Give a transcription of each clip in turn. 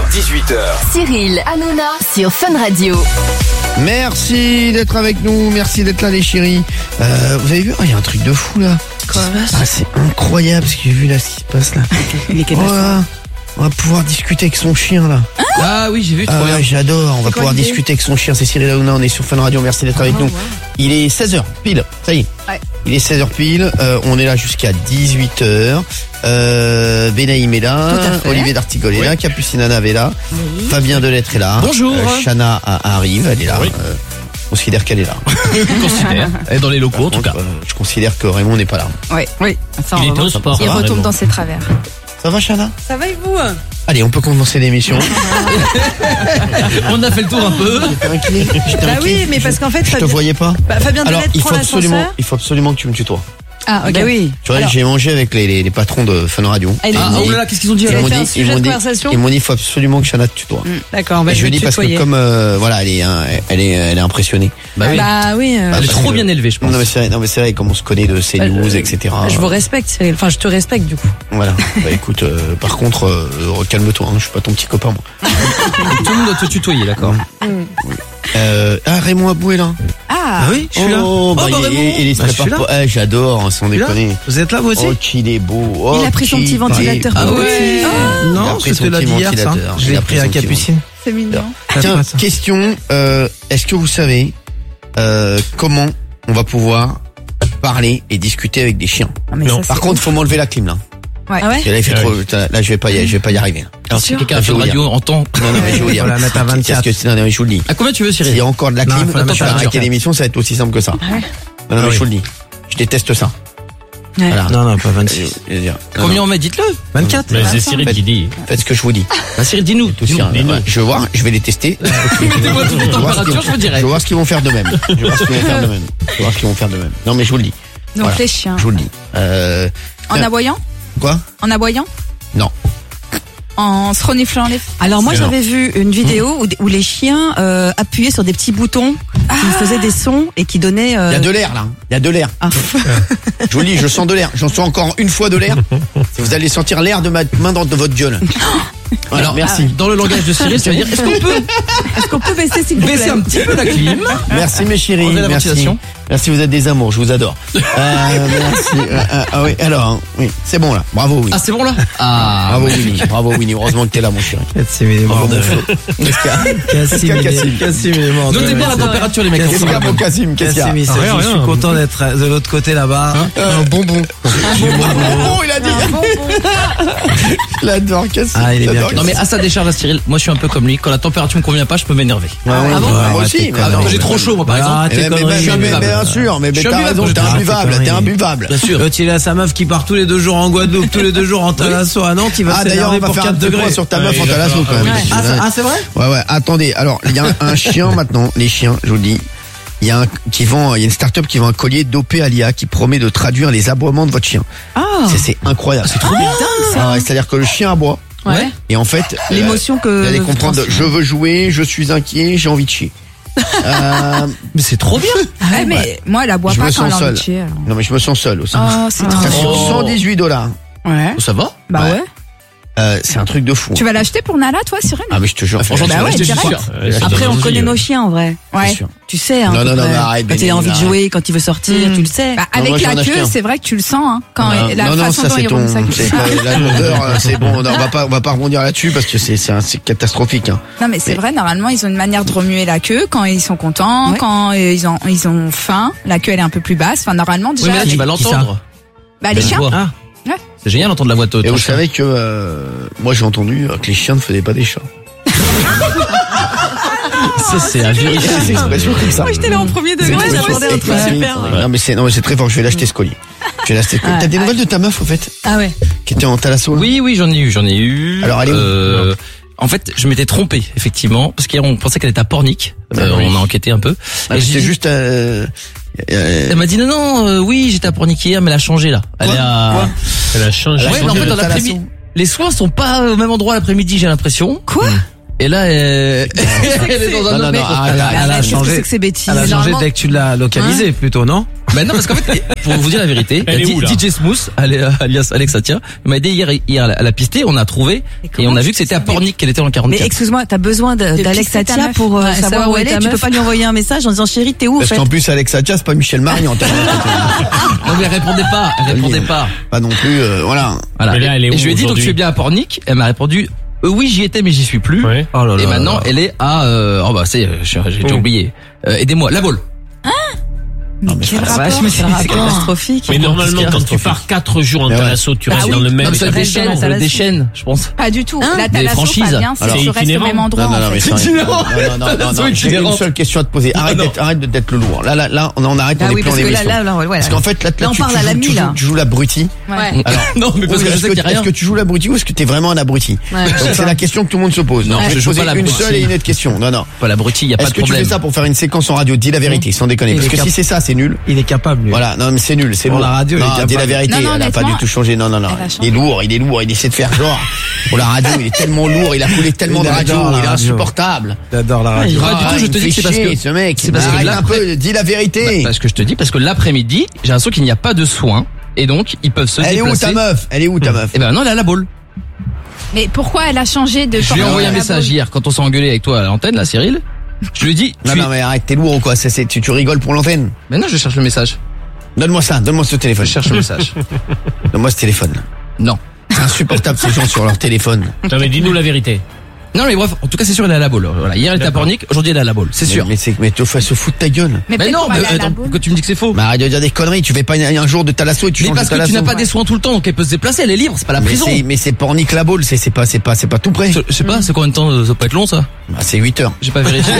18h. Cyril Hanouna sur Fun Radio. Merci d'être avec nous, merci d'être là les chéris. Vous avez vu, il y a un truc de fou là. Quoi? C'est incroyable ce que j'ai vu là, ce qui se passe là. On va pouvoir discuter avec son chien là. Ah oui, j'ai vu, trop bien. J'adore, on va pouvoir discuter avec son chien. C'est Cyril Hanouna, on est sur Fun Radio, merci d'être avec nous. Il est 16h pile, ça y est. Ouais. Il est 16h pile, on est là jusqu'à 18h. Benaïm est là, Olivier d'Artigol est là, Capucine Anave est là, Fabien Delettre est là. Bonjour. Chana arrive, elle est là. Oui. Je considère qu'elle est là. Considère. Elle est dans les locaux en tout cas. Je considère que Raymond n'est pas là. Oui. Ça, Il était au sport. il retombe dans ses travers. Ça va Chana? Ça va et vous? Allez, on peut commencer l'émission. On a fait le tour un peu. J'étais inquiet. Oui, mais parce qu'en fait, Je te voyais pas. Fabien Alors, Delettre prend l'ascenseur. il faut absolument que tu me tutoies. Ah, ok. Oui. Tu vois, j'ai mangé avec les patrons de Fun Radio. Elle Ah, oh là là, qu'est-ce qu'ils ont dit? Elle alors a fait un sujet de conversation. Ils m'ont dit, il faut absolument que Chana te tutoie. D'accord, Et je lui dis parce que comme elle est impressionnée. Bah oui. Bah oui. Elle est trop bien élevée, je pense. Non mais c'est vrai, comme on se connaît de CNews, etc. Je vous respecte, Cyril. Enfin, je te respecte du coup. Voilà. Bah écoute, par contre, calme-toi, hein, je suis pas ton petit copain moi. Tout le monde doit te tutoyer, d'accord. Raymond Abou est là. Ah oui, je suis là. Oh, bah, Raymond. il se prépare pas. J'adore, sans déconner. Vous êtes là, vous aussi? Oh, qu'il est beau. Il a pris son petit ventilateur. Ah ouais. Non, c'était là d'hier, ça. Je l'ai pris à Capucine. C'est mignon. Tiens, question, est-ce que vous savez comment on va pouvoir parler et discuter avec des chiens? Par contre, faut m'enlever la clim là. Ouais. Ah ouais? Là, il fait trop. Là, je vais pas y arriver. Là. Alors si quelqu'un a fait radio entend. Non, mais je vais vous dire. On va la mettre à 24. Non, je vous le dis. À combien tu veux, S'il Cyril? y a encore de la Non, clim, faut la mettre je vais à arrêter 24. l'émission, ça va être aussi simple que ça. Non, mais je vous le dis. Je déteste ça. Ouais. Voilà. Non, pas 26. Je veux dire, Combien on met? Dites-le. 24. Mais c'est Cyril qui dit. Faites ce que je vous dis. Bah Cyril, dis-nous. Tiens, je vais voir, je vais les tester. Dis-moi toutes les températures, je vous Je dirai. vais voir ce qu'ils vont faire de même. Non, mais je vous le dis. Donc Voilà. les chiens. Je vous le dis. En aboyant? Quoi? En aboyant? Non. En se reniflant les... Alors moi j'avais vu une vidéo où les chiens appuyaient sur des petits boutons qui faisaient des sons et qui donnaient... Il y a de l'air là. Il y a de l'air. Ah. Je vous le dis, je sens de l'air. J'en sens encore une fois de l'air. Vous allez sentir l'air de ma main dans votre gueule. Voilà, Alors, merci. Dans le langage de Cyril, ça veut dire est-ce qu'on peut baisser s'il vous plaît? baisser un petit peu la clim? Merci mes chéris. Enlevez la Merci. ventilation. Merci, vous êtes des amours. Je vous adore. Merci. Oui, alors, hein, oui, c'est bon là. Bravo, oui. Ah, c'est bon là? Ah, Bravo, Winnie. Bravo, Winnie. Heureusement que t'es là, mon chéri. Cassim, il est mort Bravo, de Flo. Qu'est-ce qu'il y a? Cassim, il est mort de notez bien la température, les mecs. Qu'est-ce qu'il y a, mon Cassim? Qu'est-ce qu'il y a? Cassim, Rien, je suis rien. content d'être de l'autre côté là-bas. Un bonbon. Bonbon, il a dit. Je l'adore, Cassim. Ah, il est bien, J'adore. Non mais à sa décharge à Cyril, moi je suis un peu comme lui, quand la température me convient pas, je peux m'énerver. Ouais, Ah bon? moi aussi. Ah, quand j'ai trop chaud moi par exemple. Mais bien sûr, mais Je suis t'as imbuvable. raison, t'es imbuvable, t'es imbuvable. Bien sûr. L'autre, il a sa meuf qui part tous les 2 jours en Guadeloupe, tous les 2 jours en Thalasso à Nantes, il va Ah d'ailleurs, s'énerver on va pour faire 4 un degrés degrés. sur ta meuf en Thalasso quand même. C'est vrai? Ouais, attendez. Alors, il y a un chien maintenant, les chiens, je vous le dis. Il y a il y a une start-up qui vend un collier dopé à l'IA qui promet de traduire les aboiements de votre chien. C'est incroyable. C'est trop bien. C'est-à-dire que le chien aboie. Ouais. Et en fait, L'émotion que... vous allez comprendre, je veux jouer, je suis inquiet, j'ai envie de chier. Mais c'est trop bien. Ouais, mais moi, elle aboie Je pas me quand elle sens a envie de seul. chier. alors. Non mais je me sens seul aussi. Oh, c'est trop Ça bien. fait $118. Ouais. Ça va? Bah ouais. C'est un truc de fou. Tu vas l'acheter pour Nala, toi, Cyril? Ah mais je te jure. Franchement, Bah tu vas ouais, rester, je suis direct. sûr. Après on connaît nos chiens en vrai. Ouais. sûr. Tu sais, hein, Non, à peu non, près. mais arrête, quand il a envie de arrête. jouer, quand il veut sortir, tu le sais. Bah, Non, avec moi, je vais la en acheter queue, un. c'est vrai que tu le sens, hein. Quand la non, façon ça dont c'est il remonte sa queue. c'est pas la longueur, c'est bon, on va pas rebondir là-dessus parce que c'est catastrophique, hein. Non, mais c'est vrai, normalement, ils ont une manière de remuer la queue quand ils sont contents, Ouais. quand ils ont faim. La queue, elle est un peu plus basse. Enfin, normalement, Oui, déjà. mais là tu vas l'entendre. Bah, les chiens. Ah. Ouais. C'est génial d'entendre la voix de Et ton vous chien. savez que moi j'ai entendu que les chiens ne faisaient pas des chats. Ça c'est à vérifier. C'est une expression comme ça. Moi j'étais là en premier C'est une degré, expression j'attendais un truc expressive. super. Non mais c'est très fort, je vais l'acheter ce collier. Je vais l'acheter ce collier. T'as des nouvelles de ta meuf au fait Ah ouais. qui était en Thalasso là? Oui, j'en ai eu. Alors, elle est où en fait, je m'étais trompé, effectivement, parce qu'hier on pensait qu'elle était à Pornic. On a enquêté un peu. Ah, Et c'était j'ai dit- juste Elle m'a dit non, oui, j'étais à Pornic hier, mais elle a changé là. Elle est à... Elle a changé. Ouais, mais en fait, de dans Thalasso. l'après-midi, les soins sont pas au même endroit l'après-midi, j'ai l'impression. Quoi? Et là, elle est dans un autre mec. Elle a changé. C'est que c'est bêtise. Elle a changé dès que tu l'as localisé, plutôt, non? Ben non, parce qu'en fait, pour vous dire la vérité, Elle est où, là DJ Smooth, alias Alex Atia, il m'a aidé hier à la pister, on a trouvé, et on a vu que c'était à Pornic qu'elle était dans le 44. Mais excuse-moi, t'as besoin d'Alex pister ta Atia meuf. pour Ouais, savoir où elle est. Tu peux pas lui envoyer un message en disant chérie, t'es où en Parce fait? qu'en plus, Alex Atia, c'est pas Michel Marion. Non, mais elle répondait pas. Pas non plus, voilà. Voilà. Mais là, elle est et où je lui ai dit, donc aujourd'hui tu es bien à Pornic? Elle m'a répondu, oui, j'y étais, mais j'y suis plus. Ouais. Oh là là. Et maintenant, elle est à, j'ai déjà oublié. Aidez-moi, La Baule. Non, mais Quel c'est pas- rapport C'est catastrophique. Mais normalement, quand tu pars 4 jours en Mais ouais. Thalasso, tu Ah restes oui. dans le même Non, mais ça établissement. des chaînes, je pense. Pas du tout. Hein La Des Thalasso, franchises. Fabien, c'est Alors, tu c'est restes au itinérant. même endroit. Non, en non, mais fait. c'est itinérant. non, j'ai une seule question à te poser. Arrête d'être le lourd. Là, on arrête, on Ah est oui, plus en parce que émission. là, voilà. Parce qu'en fait, là, Là, on parle à l'ami, là. tu joues l'abruti. Ouais. Alors, Non, mais parce que je sais qu'il y a rien. Est-ce que tu joues l'abruti ou est-ce que t'es vraiment un abruti? Ouais, Donc c'est la question que tout le monde se pose. Non, je vais je te joue poser pas une l'abruti. seule et une autre question. Non. Pas l'abruti, y a pas Est-ce de que tu problème. fais ça pour faire une séquence en radio? Dis la vérité, sans déconner. Il Parce est que si capable. c'est ça, c'est nul. Il est capable, lui. Voilà, non mais c'est nul, c'est Pour lourd. la radio, il est non, dis la capable. vérité, Non, elle a pas honnêtement, du tout changé. Non. elle a Il changé. est lourd, il essaie de faire genre. Pour la radio, il est tellement lourd, il a coulé tellement Il de radio, adore la il est radio. insupportable. J'adore la radio. Ah, du coup, je il te me dis que c'est fait parce chier, que ce mec. c'est parce que Arrête un l'après- peu, dis la vérité. Parce que je te dis, parce que l'après-midi, j'ai l'impression qu'il n'y a pas de soins, et donc, ils peuvent se Elle est où déplacer. ta meuf? Elle est où ta meuf? Eh ben non, elle est à La Baule. Mais pourquoi elle a changé de Je lui ai envoyé un à la message Baule hier quand on s'est engueulé avec toi à l'antenne, là, Cyril. Je lui ai dit, Non mais arrête, t'es lourd ou quoi? Tu rigoles pour l'antenne? Mais non, je cherche le message. Donne-moi ce téléphone. Je cherche le message. Donne-moi ce téléphone. Non. C'est insupportable ces gens sur leur téléphone. Non, mais dis-nous la vérité. Non, mais bref, en tout cas, c'est sûr, elle est à La Baule. Voilà. Hier, elle était à Pornic, aujourd'hui, elle est à La Baule. C'est sûr. Mais tu fais se foutre ta gueule. Mais Mais peut-être non, qu'on va mais aller à la attends, Baule. pourquoi tu me dis que c'est faux? Mais arrête de dire des conneries, tu fais pas un jour de Thalasso et tu Mais changes parce de que tu Thalasso. n'as pas des soins tout le temps, donc elle peut se déplacer, elle est libre, c'est pas la prison. Mais c'est Pornic la Baule, c'est pas tout près. Je sais pas, c'est combien de temps, ça peut être long, ça? Bah, c'est 8 heures. J'ai pas vérifié.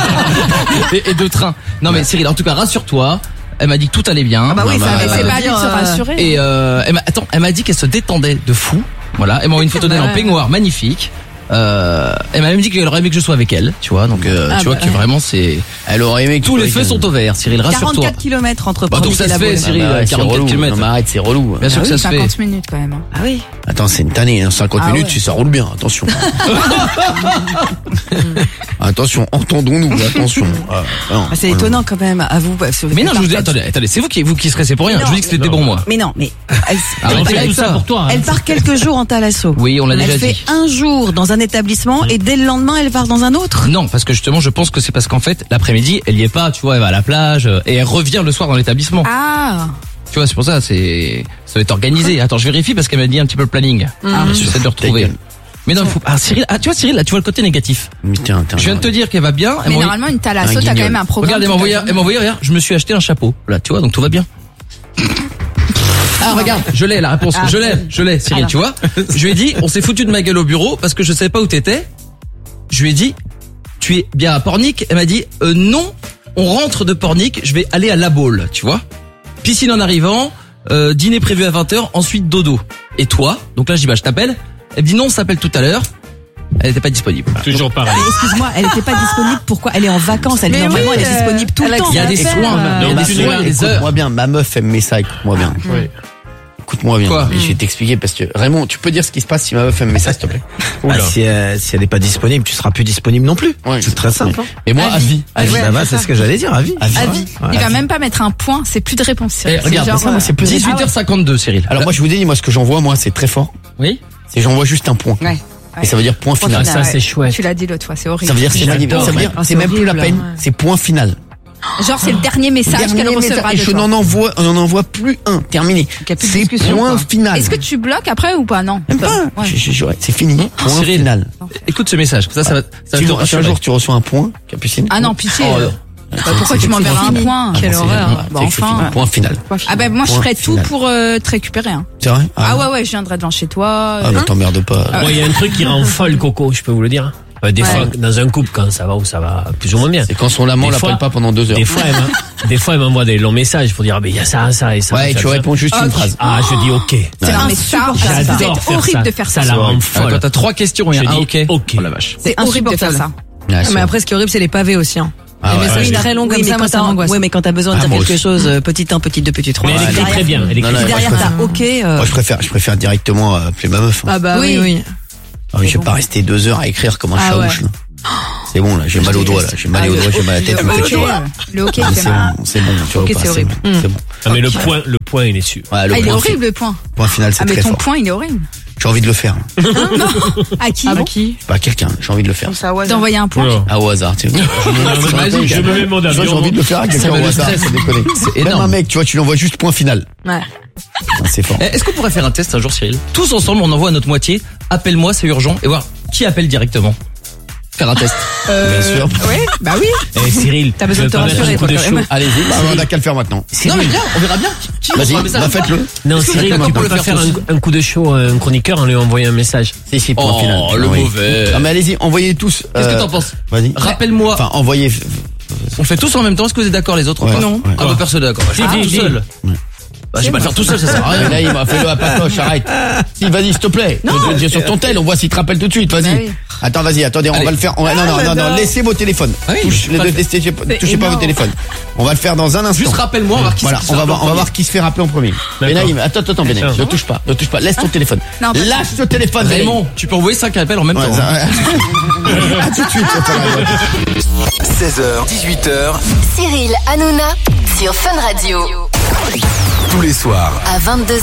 et de train. Non, mais Cyril, en tout cas, rassure-toi. Elle m'a dit que tout allait bien. Ah bah oui, Non, ça bah, Mais va c'est veut pas à lui de dire, se rassurer. Et elle m'a dit qu'elle se détendait de fou. Voilà, elle m'a envoyé une photo d'elle en peignoir magnifique. Elle m'a même dit qu'elle aurait aimé que je sois avec elle, tu vois. Donc tu vois que vraiment c'est Elle aurait aimé que tous tu les sois feux avec sont au vert, Cyril, rassure-toi. 44 km entre Bah, donc Pornic ça et se La fait, Baule. Cyril. Ah bah, c'est 44 relou. kilomètres. Non mais arrête, c'est relou. Bien sûr que ça se fait. 50 minutes quand même. Hein. Ah oui. Attends, c'est une tannée, hein, 50 Ah minutes, ouais. si ça roule bien, attention. Attention, entendons-nous, attention. Non, C'est étonnant quand même, à vous. Mais non, je vous dis, attendez, c'est vous qui stressez pour rien. Je vous dis que c'était des bons mois. Mais non, mais elle, Arrêtez On fait avec tout ça ça. pour toi. hein. elle part quelques jours en Thalasso. Oui, on l'a déjà Elle fait dit. un jour dans un établissement et dès le lendemain, elle part dans un autre. Non, parce que justement, je pense que c'est parce qu'en fait, l'après-midi, elle y est pas, tu vois, elle va à la plage et elle revient le soir dans l'établissement. Ah, Tu vois, c'est pour ça, ça va être organisé. Attends, je vérifie parce qu'elle m'a dit un petit peu le planning. J'essaie de le retrouver. Ta gueule. Mais non, il faut. Ah, Cyril, tu vois, Cyril, là, tu vois le côté négatif. Mais tiens, Je viens de te dire qu'elle va bien. Elle mais m'a envoyé- normalement une Thalasso, t'as quand guignol. même un programme. Regarde, elle m'a envoyé, regarde, je me suis acheté un chapeau. Là, tu vois, donc tout va bien. Ah, regarde, je l'ai, la réponse. Je l'ai, Cyril, Alors. tu vois. Je lui ai dit, on s'est foutu de ma gueule au bureau parce que je savais pas où t'étais. Je lui ai dit, tu es bien à Pornic. Elle m'a dit, non, on rentre de Pornic, je vais aller à La Baule, tu vois. Piscine en arrivant, dîner prévu à 20h, ensuite dodo. Et toi? Donc là, je dis, bah, je t'appelle. Elle me dit, non, on s'appelle tout à l'heure. Elle était pas disponible. Toujours pareil. Mais excuse-moi, elle était pas disponible. Pourquoi? Elle est en vacances. Elle, Mais normalement, oui, elle est disponible tout le temps. Il y a des faire, soins, il y a donc des tu soins, l'as- des heures. Écoute-moi bien, ma meuf aime mes ça, écoute-moi bien. Oui. Écoute-moi bien. Quoi Et je vais t'expliquer parce que Raymond, tu peux dire ce qui se passe si ma meuf aime mes ça, s'il te plaît. Bah, si elle est pas disponible, tu seras plus disponible non plus. Ouais. C'est très simple. Hein. Et moi, à vie. À vie. Ça va, c'est ce que j'allais dire, à vie. À vie. À vie. Il va même pas mettre un point, c'est plus de réponse. Eh, C'est regarde, genre, ça, moi, c'est plus 18h52, Cyril. Alors moi je vous dis, moi ce que j'envoie, moi c'est très fort. Oui. C'est j'envoie juste un point. Ouais. Et ça veut dire point final. Ah, ça, c'est chouette. Tu l'as dit l'autre fois, c'est horrible. Ça veut dire c'est J'adore. ça veut dire Ah, c'est c'est même plus la horrible, peine, ouais. c'est point final. Genre c'est le dernier message Dernier qu'elle message, recevra et de je toi. on en envoie plus un, terminé. y a plus de C'est discussion, point quoi. final. Est-ce que tu bloques après ou pas? Non. Même pas. Ouais. C'est fini. Point Cyril. final. Écoute ce message. Ça va te Si un rassurer. jour tu reçois un point, Capucine. Ah non, pitié. Oh, Bah, pourquoi tu m'enverras un point? Ah, Quelle bon, c'est horreur. fini. Bah, C'est que c'est enfin. fini. Point final. Ah ben moi je Point ferais tout final. pour te récupérer. Hein. C'est vrai? Ah ouais, je viendrai devant chez toi. Ah bah t'emmerdes pas. Moi, il y a un truc qui rend folle Coco, je peux vous le dire. Des fois, dans un couple, quand ça va ou ça va plus ou moins bien. C'est quand son amant Des l'appelle fois- pas pendant 2 heures. Des fois, elle m'envoie des longs messages pour dire, mais il y a ça et ça. Ouais, ça, tu ça. réponds juste une phrase. Ah, je dis ok. C'est Ouais. non, mais ça, J'adore c'est faire horrible ça. de faire ça. Ça la rend Quand folle. t'as 3 questions et Je un dis ok. ok. Oh la vache. C'est horrible de faire ça. Ouais, c'est Mais après, ce qui est horrible, c'est les pavés aussi. Hein. Ah les ouais, messages ouais. très longs comme ça, moi, ça m'angoisse. Oui, mais quand t'as besoin de Ah, dire moi quelque aussi. chose, petit 1, petit 2, petit 3. Mais elle écrit très bien. Elle écrit Non, non, Si moi, derrière je préfère- t'as OK. Moi je préfère directement appeler ma meuf. hein. Ah bah Oui. oui. Ah oui, je vais pas rester 2 heures à écrire comme un chaouche, là. C'est bon, là, j'ai mal aux doigts, là. J'ai mal aux doigts, j'ai mal à la tête, je me fais chier. Le hockey, Ah, il fait mal. c'est bon, tu vois Ok, pas, c'est horrible. C'est bon. Ah, mais le point, il est sûr. Ouais, Ah, il est point horrible le point. Point final, c'est Ah, mais très ton fort. point, il est horrible. J'ai envie de le faire. À qui? Qui? Pas à quelqu'un, j'ai envie de le faire. D'envoyer un point. Voilà. Ah, au hasard, tu sais. Je me mets mon Tu vois, j'ai envie de le faire à quelqu'un Ça me au le hasard, stresse. c'est déconné. C'est Même énorme. un mec, tu vois, tu lui envoies juste point final. Ouais. Ah, c'est fort. Est-ce qu'on pourrait faire un test un jour, Cyril? Tous ensemble, on envoie à notre moitié. Appelle-moi, c'est urgent. Et voir qui appelle directement. Faire un test. Bien sûr. Oui, bah oui. Eh, Cyril, T'as besoin de te tu veux pas mettre rassurer, un coup de toi, quand chaud. même. Allez-y, bah, on a qu'à le faire maintenant. Non, mais bien, on verra bien. Qui Vas-y, envoie un message bah, ou pas faites-le. Non, Est-ce que Cyril, quelqu'un tu peut peux le pas faire faire un coup de chaud à un chroniqueur en lui envoyant un message. Si, point Oh, final. le Oui. mauvais. Non, mais allez-y, envoyez tous. Qu'est-ce que t'en penses? Vas-y. Rappelle-moi. Enfin, envoyez. On le fait tous en même temps. Est-ce que vous êtes d'accord les autres ou Ouais, pas? Non. ouais. Ah bah personne n'est d'accord. Je vais le faire tout seul. Bah, je vais pas le faire tout seul, ça sert à Mais rien. là, il m'a fait le à patoche, arrête. Si, vas-y, s'il te plaît. J'ai sur ton tel, on voit s'il te rappelle tout de suite, vas-y. Bah oui. Attends, vas-y, attendez, on Allez. va le faire. Non, laissez vos téléphones. Ah oui, Touchez pas le touchez pas vos téléphones. On va le faire dans un instant. Juste rappelle-moi, on va voir qui Voilà, se on va rappelle en voir premier. qui se fait rappeler en premier. Benaïm, attends, Benaïm, D'accord. ne touche pas, laisse ton téléphone. Non, pas Lâche ce téléphone, Benaïm. Raymond, tu peux envoyer 5 appels en même Ouais, temps. ça- À tout de suite, c'est pas grave. 16h, 18h, Cyril Hanouna sur Fun Radio. tous les soirs. À 22h.